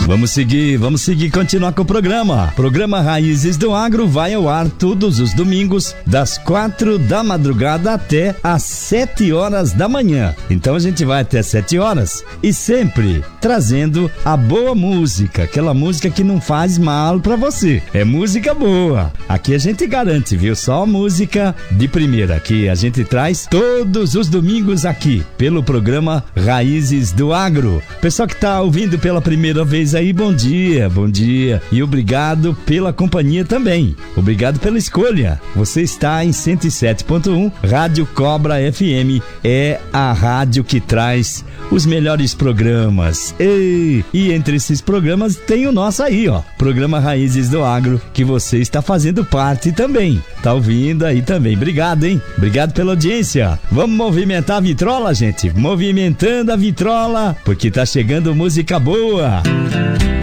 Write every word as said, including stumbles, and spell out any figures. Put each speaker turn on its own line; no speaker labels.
Vamos seguir, vamos seguir, continuar com o programa. Programa Raízes do Agro vai ao ar todos os domingos, das quatro da madrugada até às sete horas da manhã. Então a gente vai até sete horas e sempre trazendo a boa música, aquela música que não faz mal pra você. É música boa. Aqui a gente garante, viu? Só música de primeira que a gente traz todos os domingos aqui pelo programa Raízes do Agro. Pessoal que tá ouvindo pela primeira vez aí, bom dia, bom dia e obrigado pela companhia também, obrigado pela escolha. Você está em cento e sete ponto um, Rádio Cobra F M, é a rádio que traz os melhores programas. Ei, e entre esses programas tem o nosso aí, ó, programa Raízes do Agro, que você está fazendo parte também, tá ouvindo aí também, obrigado, hein, obrigado pela audiência. Vamos movimentar a vitrola, gente, movimentando a vitrola, porque tá chegando música boa.